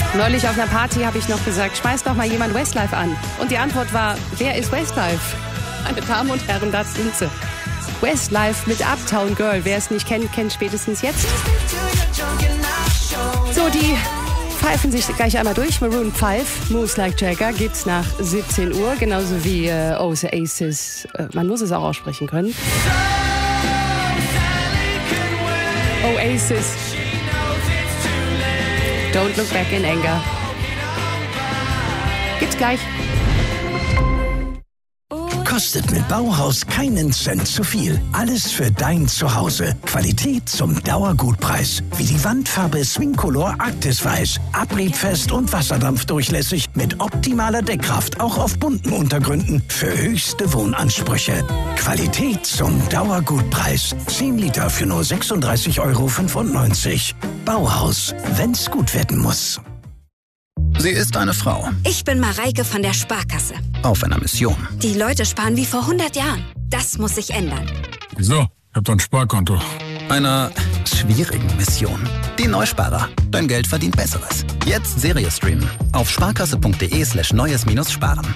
Neulich auf einer Party habe ich noch gesagt, schmeiß doch mal jemand Westlife an. Und die Antwort war, wer ist Westlife? Meine Damen und Herren, das sind sie. Westlife mit Uptown Girl. Wer es nicht kennt, kennt spätestens jetzt. So, die pfeifen sich gleich einmal durch. Maroon 5, Moves Like Jagger, gibt's nach 17 Uhr. Genauso wie Oasis. Man muss es auch aussprechen können. Oasis. Don't look back in anger. Gibt's gleich. Kostet mit Bauhaus keinen Cent zu viel. Alles für dein Zuhause. Qualität zum Dauergutpreis. Wie die Wandfarbe Swingcolor Arktis Weiß. Abriebfest und wasserdampfdurchlässig mit optimaler Deckkraft. Auch auf bunten Untergründen für höchste Wohnansprüche. Qualität zum Dauergutpreis. 10 Liter für nur 36,95 €. Bauhaus. Wenn's gut werden muss. Sie ist eine Frau. Ich bin Mareike von der Sparkasse. Auf einer Mission. Die Leute sparen wie vor 100 Jahren. Das muss sich ändern. Wieso? Ich hab doch ein Sparkonto. Einer schwierigen Mission. Die Neusparer. Dein Geld verdient Besseres. Jetzt Serie streamen. Auf sparkasse.de/neues-sparen.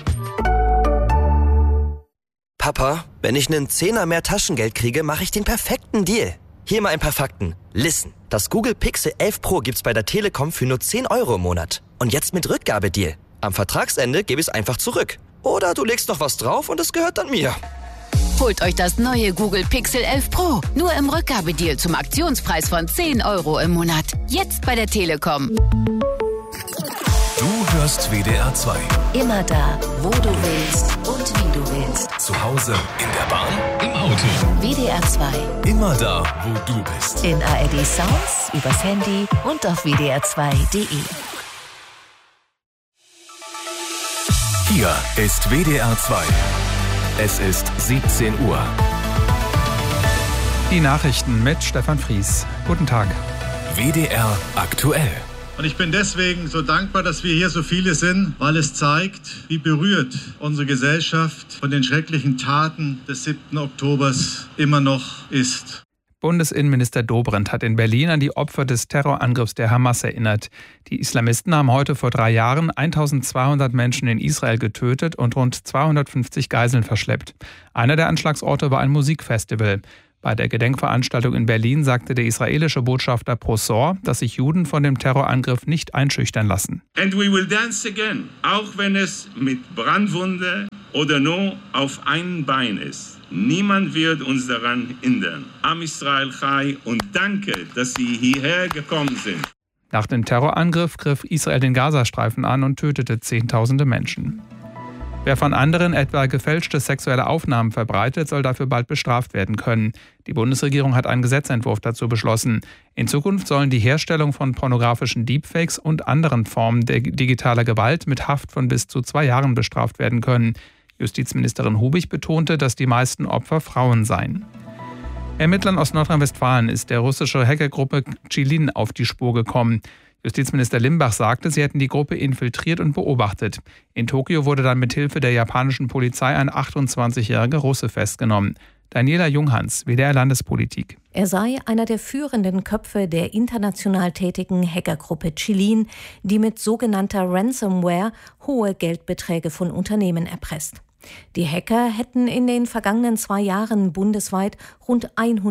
Papa, wenn ich einen Zehner mehr Taschengeld kriege, mache ich den perfekten Deal. Hier mal ein paar Fakten. Listen, das Google Pixel 11 Pro gibt's bei der Telekom für nur 10 € im Monat. Und jetzt mit Rückgabedeal. Am Vertragsende gebe ich es einfach zurück. Oder du legst noch was drauf und es gehört dann mir. Holt euch das neue Google Pixel 11 Pro. Nur im Rückgabedeal zum Aktionspreis von 10 € im Monat. Jetzt bei der Telekom. Du hörst WDR 2. Immer da, wo du willst und wie du willst. Zu Hause, in der Bahn, im Auto. WDR 2. Immer da, wo du bist. In ARD Sounds, übers Handy und auf wdr2.de. Hier ist WDR 2. Es ist 17 Uhr. Die Nachrichten mit Stefan Fries. Guten Tag. WDR aktuell. Und ich bin deswegen so dankbar, dass wir hier so viele sind, weil es zeigt, wie berührt unsere Gesellschaft von den schrecklichen Taten des 7. Oktobers immer noch ist. Bundesinnenminister Dobrindt hat in Berlin an die Opfer des Terrorangriffs der Hamas erinnert. Die Islamisten haben heute vor 3 Jahren 1200 Menschen in Israel getötet und rund 250 Geiseln verschleppt. Einer der Anschlagsorte war ein Musikfestival. Bei der Gedenkveranstaltung in Berlin sagte der israelische Botschafter Prosor, dass sich Juden von dem Terrorangriff nicht einschüchtern lassen. And we will dance again, auch wenn es mit Brandwunde oder nur auf einem Bein ist. Niemand wird uns daran hindern. Am Israel Chai und danke, dass Sie hierher gekommen sind. Nach dem Terrorangriff griff Israel den Gazastreifen an und tötete Zehntausende Menschen. Wer von anderen etwa gefälschte sexuelle Aufnahmen verbreitet, soll dafür bald bestraft werden können. Die Bundesregierung hat einen Gesetzentwurf dazu beschlossen. In Zukunft sollen die Herstellung von pornografischen Deepfakes und anderen Formen der digitaler Gewalt mit Haft von bis zu 2 Jahren bestraft werden können. Justizministerin Hubig betonte, dass die meisten Opfer Frauen seien. Ermittlern aus Nordrhein-Westfalen ist der russische Hackergruppe Chilin auf die Spur gekommen. Justizminister Limbach sagte, sie hätten die Gruppe infiltriert und beobachtet. In Tokio wurde dann mit Hilfe der japanischen Polizei ein 28-jähriger Russe festgenommen. Daniela Junghans, WDR Landespolitik. Er sei einer der führenden Köpfe der international tätigen Hackergruppe Chilin, die mit sogenannter Ransomware hohe Geldbeträge von Unternehmen erpresst. Die Hacker hätten in den vergangenen 2 Jahren bundesweit rund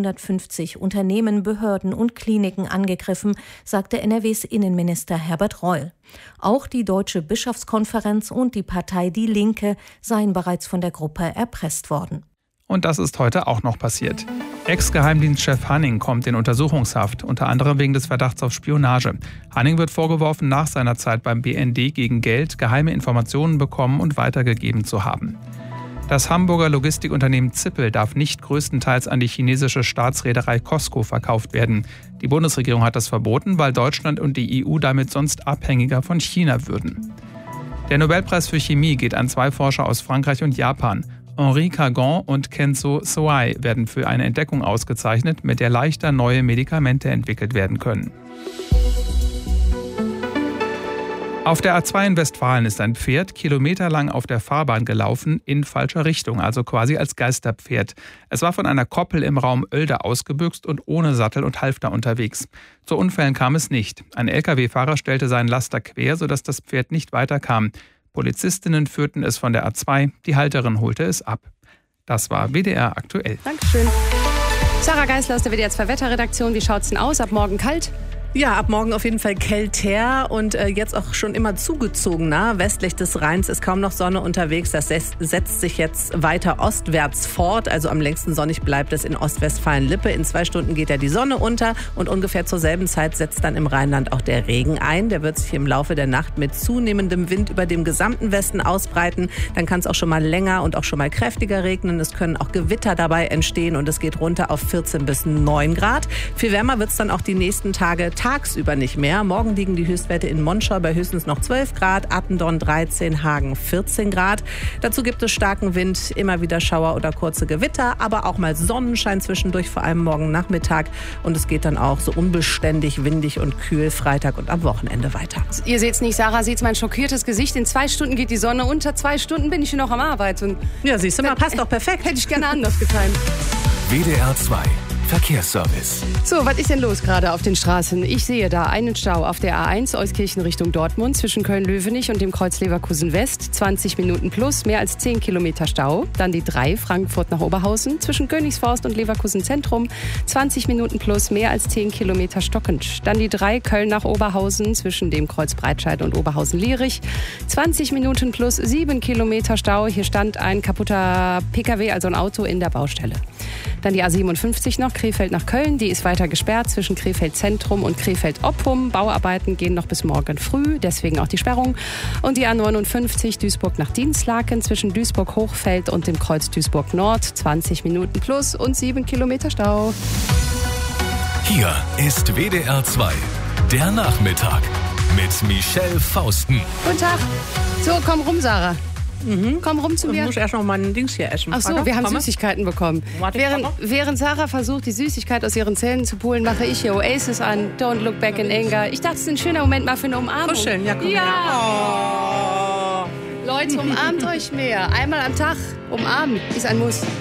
150 Unternehmen, Behörden und Kliniken angegriffen, sagte NRWs Innenminister Herbert Reul. Auch die Deutsche Bischofskonferenz und die Partei Die Linke seien bereits von der Gruppe erpresst worden. Und das ist heute auch noch passiert. Ex-Geheimdienstchef Hanning kommt in Untersuchungshaft, unter anderem wegen des Verdachts auf Spionage. Hanning wird vorgeworfen, nach seiner Zeit beim BND gegen Geld geheime Informationen bekommen und weitergegeben zu haben. Das Hamburger Logistikunternehmen Zippel darf nicht größtenteils an die chinesische Staatsreederei COSCO verkauft werden. Die Bundesregierung hat das verboten, weil Deutschland und die EU damit sonst abhängiger von China würden. Der Nobelpreis für Chemie geht an 2 Forscher aus Frankreich und Japan. Henri Cagon und Kenzo Soai werden für eine Entdeckung ausgezeichnet, mit der leichter neue Medikamente entwickelt werden können. Auf der A2 in Westfalen ist ein Pferd kilometerlang auf der Fahrbahn gelaufen, in falscher Richtung, also quasi als Geisterpferd. Es war von einer Koppel im Raum Oelde ausgebüxt und ohne Sattel und Halfter unterwegs. Zu Unfällen kam es nicht. Ein Lkw-Fahrer stellte seinen Laster quer, sodass das Pferd nicht weiterkam. Polizistinnen führten es von der A2, die Halterin holte es ab. Das war WDR aktuell. Dankeschön. Sarah Geisler aus der WDR 2 Wetterredaktion. Wie schaut's denn aus? Ab morgen kalt? Ja, ab morgen auf jeden Fall kälter und jetzt auch schon immer zugezogener. Westlich des Rheins ist kaum noch Sonne unterwegs. Das setzt sich jetzt weiter ostwärts fort. Also am längsten sonnig bleibt es in Ostwestfalen-Lippe. In 2 Stunden geht ja die Sonne unter und ungefähr zur selben Zeit setzt dann im Rheinland auch der Regen ein. Der wird sich im Laufe der Nacht mit zunehmendem Wind über dem gesamten Westen ausbreiten. Dann kann es auch schon mal länger und auch schon mal kräftiger regnen. Es können auch Gewitter dabei entstehen und es geht runter auf 14 bis 9 Grad. Viel wärmer wird es dann auch die nächsten Tage tagsüber nicht mehr. Morgen liegen die Höchstwerte in Monschau bei höchstens noch 12 Grad, Attendorn 13, Hagen 14 Grad. Dazu gibt es starken Wind, immer wieder Schauer oder kurze Gewitter, aber auch mal Sonnenschein zwischendurch, vor allem morgen Nachmittag. Und es geht dann auch so unbeständig, windig und kühl Freitag und am Wochenende weiter. Ihr seht's nicht, Sarah sieht mein schockiertes Gesicht. In 2 Stunden geht die Sonne unter, 2 Stunden bin ich hier noch am Arbeiten. Ja, siehst du mal, passt doch perfekt. Hätte ich gerne anders getimt. WDR 2 Verkehrsservice. So, was ist denn los gerade auf den Straßen? Ich sehe da einen Stau auf der A1 Euskirchen Richtung Dortmund zwischen Köln-Löwenich und dem Kreuz Leverkusen West. 20 Minuten plus, mehr als 10 Kilometer Stau. Dann die 3 Frankfurt nach Oberhausen zwischen Königsforst und Leverkusen Zentrum. 20 Minuten plus, mehr als 10 Kilometer stockend. Dann die 3 Köln nach Oberhausen zwischen dem Kreuz Breitscheid und Oberhausen-Lierich. 20 Minuten plus, 7 Kilometer Stau. Hier stand ein kaputter PKW, also ein Auto in der Baustelle. Dann die A57 noch, Krefeld nach Köln. Die ist weiter gesperrt zwischen Krefeld Zentrum und Krefeld Oppum. Bauarbeiten gehen noch bis morgen früh, deswegen auch die Sperrung. Und die A59 Duisburg nach Dinslaken zwischen Duisburg-Hochfeld und dem Kreuz Duisburg Nord. 20 Minuten plus und 7 Kilometer Stau. Hier ist WDR 2, der Nachmittag mit Michelle Fausten. Guten Tag. So, komm rum, Sarah. Komm rum zu mir. Ich muss erst noch mein Dings hier essen. Ach so, wir haben Süßigkeiten bekommen. Während Sarah versucht, die Süßigkeit aus ihren Zähnen zu pulen, mache ich hier Oasis an. Don't look back in anger. Ich dachte, es ist ein schöner Moment mal für eine Umarmung. Kuscheln, ja, komm her. Oh. Leute, umarmt euch mehr. Einmal am Tag umarmen ist ein Muss.